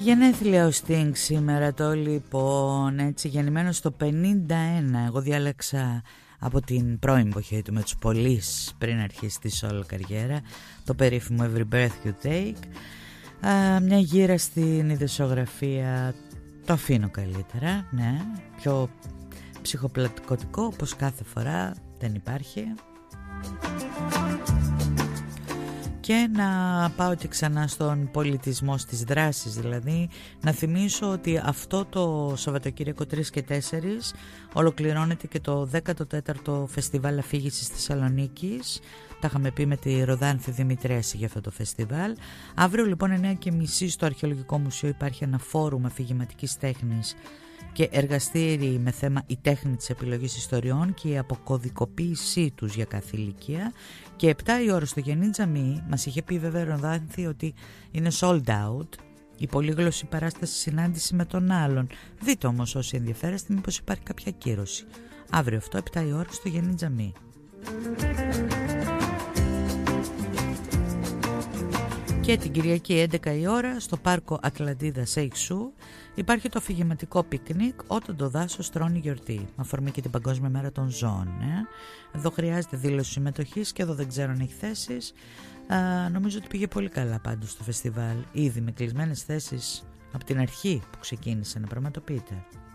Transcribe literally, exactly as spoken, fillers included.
Γενέθλια ο Sting σήμερα το λοιπόν, έτσι, γεννημένος το πενήντα ένα. Εγώ διάλεξα από την πρώην εποχή του με τους Police πριν αρχίσει τη solo καριέρα, το περίφημο Every Breath You Take. Α, μια γύρα στην ειδησιογραφία, το αφήνω καλύτερα, ναι, πιο ψυχοπλατικωτικό όπως κάθε φορά, δεν υπάρχει. Και να πάω και ξανά στον πολιτισμό στις δράσεις, δηλαδή να θυμίσω ότι αυτό το Σαββατοκύριακο τρεις και τέσσερις ολοκληρώνεται και το δέκατο τέταρτο Φεστιβάλ Αφήγησης Θεσσαλονίκης. Τα είχαμε πει με τη Ροδάνθη Δημητρέση για αυτό το φεστιβάλ. Αύριο λοιπόν εννιά και μισή στο Αρχαιολογικό Μουσείο υπάρχει ένα φόρουμ αφηγηματικής τέχνης και εργαστήρι με θέμα η τέχνη της επιλογής ιστοριών και η αποκωδικοποίησή τους για κάθε ηλικία. Και επτά η ώρα στο Γεννήτζαμι, μας είχε πει βέβαια Ροδάνθη ότι είναι sold out, η πολύγλωση παράσταση συνάντηση με τον άλλον. Δείτε όμως όσοι ενδιαφέρεστε μήπως υπάρχει κάποια κύρωση. Αύριο αυτό επτά η ώρα στο Γεννήτζαμι. Και την Κυριακή έντεκα η ώρα στο πάρκο Ατλαντίδα Σέιξου υπάρχει το αφηγηματικό πικνίκ όταν το δάσος τρώνει γιορτή. Με αφορμή και την Παγκόσμια Μέρα των Ζώων. Ε. Εδώ χρειάζεται δήλωση συμμετοχής και εδώ δεν ξέρω αν έχει θέσεις. Α, νομίζω ότι πήγε πολύ καλά πάντως το φεστιβάλ. Ήδη με κλεισμένες θέσεις από την αρχή που ξεκίνησε να πραγματοποιείται.